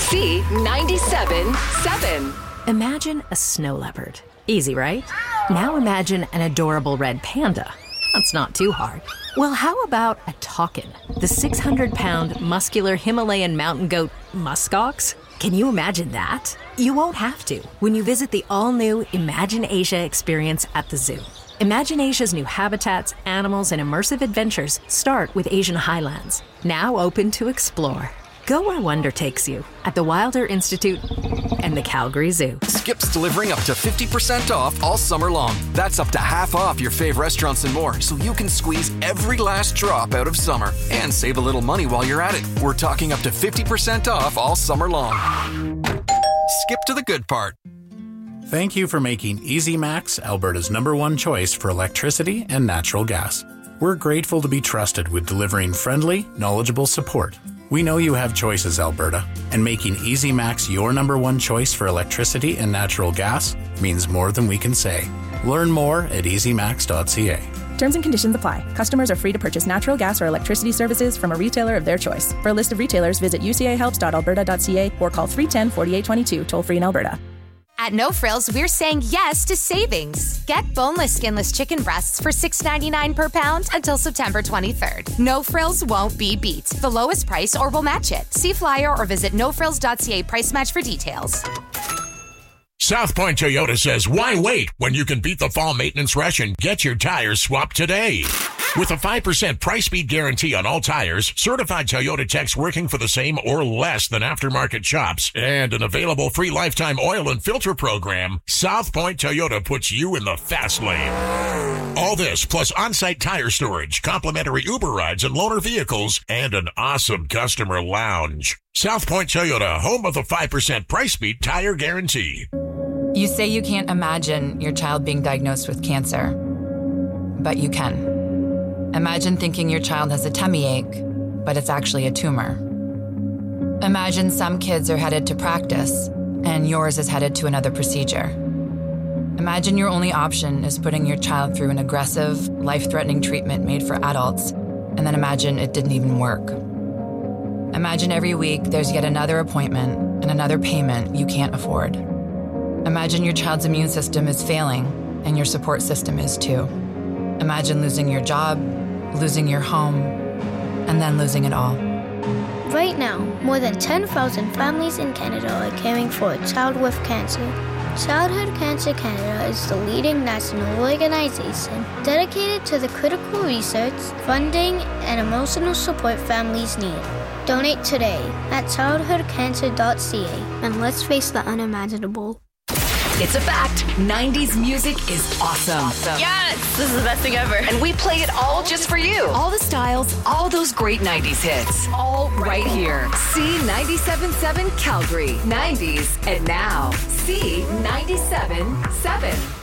C97.7. Imagine a snow leopard. Easy, right? Now imagine an adorable red panda. That's not too hard. Well, how about a takin, the 600-pound muscular Himalayan mountain goat muskox? Can you imagine that? You won't have to when you visit the all-new Imagine Asia experience at the zoo. Imagine Asia's new habitats, animals, and immersive adventures start with Asian Highlands, now open to explore. Go where wonder takes you at the Wilder Institute and the Calgary Zoo. Skip's delivering up to 50% off all summer long. That's up to half off your fave restaurants and more, so you can squeeze every last drop out of summer and save a little money while you're at it. We're talking up to 50% off all summer long. Skip to the good part. Thank you for making Easy Max Alberta's #1 choice for electricity and natural gas. We're grateful to be trusted with delivering friendly, knowledgeable support. We know you have choices, Alberta, and making Easy Max your #1 choice for electricity and natural gas means more than we can say. Learn more at easymax.ca. Terms and conditions apply. Customers are free to purchase natural gas or electricity services from a retailer of their choice. For a list of retailers, visit ucahelps.alberta.ca or call 310-4822 toll-free in Alberta. At No Frills, we're saying yes to savings. Get boneless, skinless chicken breasts for $6.99 per pound until September 23rd. No Frills won't be beat. The lowest price or we'll match it. See flyer or visit nofrills.ca price match for details. South Point Toyota says, why wait when you can beat the fall maintenance rush and get your tires swapped today? With a 5% price beat guarantee on all tires, certified Toyota techs working for the same or less than aftermarket shops, and an available free lifetime oil and filter program, South Point Toyota puts you in the fast lane. All this plus on-site tire storage, complimentary Uber rides and loaner vehicles, and an awesome customer lounge. South Point Toyota, home of the 5% price beat tire guarantee. You say you can't imagine your child being diagnosed with cancer, but you can. Imagine thinking your child has a tummy ache, but it's actually a tumor. Imagine some kids are headed to practice, and yours is headed to another procedure. Imagine your only option is putting your child through an aggressive, life-threatening treatment made for adults, and then imagine it didn't even work. Imagine every week there's yet another appointment and another payment you can't afford. Imagine your child's immune system is failing, and your support system is too. Imagine losing your job, losing your home, and then losing it all. Right now, more than 10,000 families in Canada are caring for a child with cancer. Childhood Cancer Canada is the leading national organization dedicated to the critical research, funding, and emotional support families need. Donate today at childhoodcancer.ca and let's face the unimaginable. It's a fact. 90s music is awesome. Yes! This is the best thing ever. And we play it all just for you. All the styles, all those great 90s hits. All right here. C97.7 Calgary. 90s and now. C97.7.